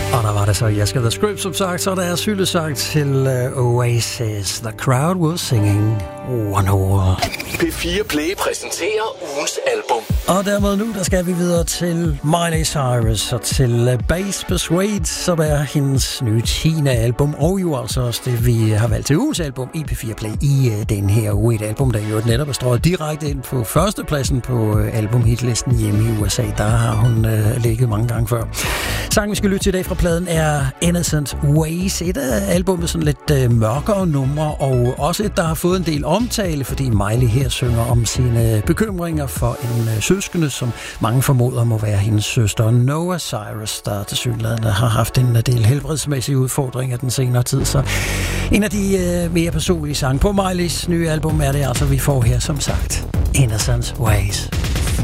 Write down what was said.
Og der var det så Jaska The Script, som sagt, så der er hyldesang til Oasis. The crowd was singing Wonderwall. P4 Play præsenterer ugens album. Og dermed nu, der skal vi videre til Miley Cyrus og til Bass Persuade, som er hendes nye 10. album, og jo altså også det, vi har valgt til ugens album i P4 Play i den her uge. Et album, der jo netop er strøget direkte ind på førstepladsen på albumhitlisten hjemme i USA. Der har hun ligget mange gange før. Sangen, vi skal lytte til i dag fra pladen, er Innocent Ways. Et af albumet sådan lidt mørkere numre, og også et, der har fået en del omtale, fordi Miley her synger om sine bekymringer for en søskende, som mange formoder må være hendes søster Noah Cyrus, der tilsyneladende har haft en del helbredsmæssige udfordringer den senere tid. Så en af de mere personlige sange på Miley's nye album er det altså, vi får her som sagt Innocent Ways.